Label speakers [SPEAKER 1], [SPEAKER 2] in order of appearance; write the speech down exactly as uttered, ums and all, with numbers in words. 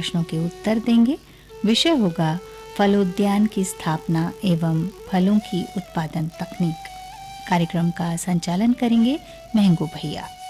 [SPEAKER 1] प्रश्नों के उत्तर देंगे। विषय होगा फलोद्यान की स्थापना एवं फलों की उत्पादन तकनीक। कार्यक्रम का संचालन करेंगे महंगू भैया।